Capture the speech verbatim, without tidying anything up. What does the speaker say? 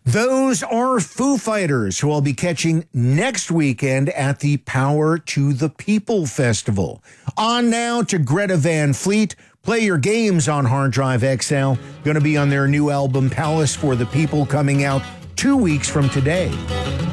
Those are Foo Fighters, who I'll be catching next weekend at the Power to the People Festival. On now to Greta Van Fleet. Play your games on Hard Drive X L. Going to be on their new album, Palace for the People, coming out two weeks from today.